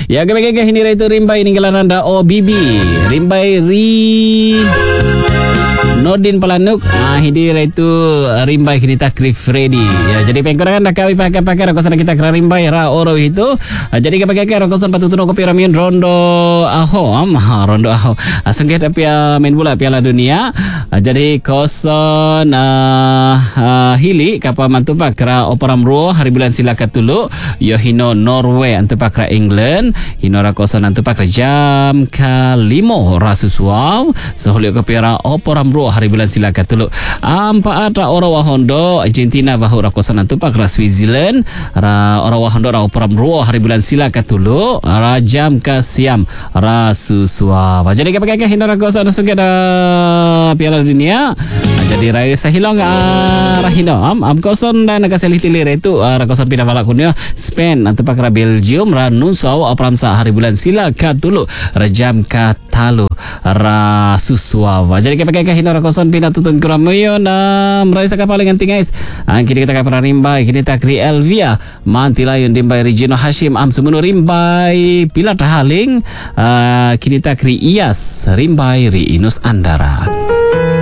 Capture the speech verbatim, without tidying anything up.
Ya kami-kami ini itu rimbai ninggalan anda O B B. Rimbai ri Nordin Palanuk. Ah hindi itu rimbai kita Krif Freddy. Ya jadi pengkorangan dah kami pakai-pakai rakosan kita kira rimbai ra oro itu. Ah, jadi kami pakai rakosan patutuno kopi ramian rondo aho am ha, rondo aho. Ah, sengket api main bola Piala Dunia. Ah, jadi koson ah, ah, hili kapa mantupak kira operam ro hari bulan sila katulu. Yo hino Norway antupak kira England. Hino rakosan antupak jam kalimo rasuswaw. Sehulio kopi ra operam ro hari bulan sila katulu. Ampa ata ora wahondo Argentina bahu rakosan antupak ra Switzerland. Ra ora wahondo ra operam ro hari bulan sila katulu. Ra jam ka siam rasuswaw. Jadi kapag hino rakosan sugad Piala Dunia. Jadi raya sahilang uh, rahino am am koson dan nagasalih tilir itu uh, rakosan pinawala kunyo Spain antupak ra Belgium ra nunsaw apramsa hari bulan sila katulu ra jam ka talo ra suswawa. Jadi kapag hino rakosan pinatutun kuramoyon um, raya sa kapalingan tingais ang kini kita kapara rimbay kini takri Elvia mantilayon dimbay Regino Hashim am sumuno rimbay pilat haling uh, kini takri Iyas rimbay ri Inus Andara.